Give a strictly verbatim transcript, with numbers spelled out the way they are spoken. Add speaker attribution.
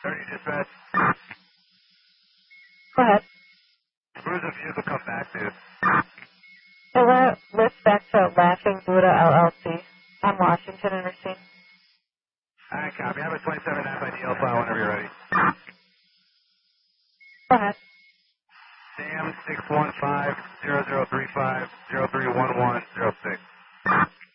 Speaker 1: thirty dispatch.
Speaker 2: Go ahead.
Speaker 1: Cruiser vehicle come back to.
Speaker 2: So we're lift back to Laughing Buddha L L C on Washington Interstate.
Speaker 1: Alright, copy. Have a twenty-seven half I D L file whenever you're ready.
Speaker 2: Go ahead.
Speaker 1: Sam six one five zero zero three five zero three one one zero six.